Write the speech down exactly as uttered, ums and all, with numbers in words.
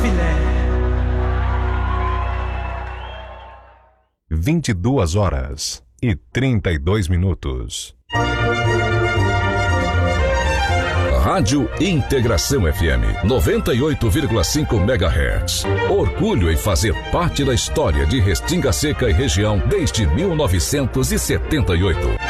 filé. vinte e duas horas e trinta e dois minutos. Rádio Integração F M noventa e oito vírgula cinco megahertz. Orgulho em fazer parte da história de Restinga Seca e região desde mil novecentos e setenta e oito.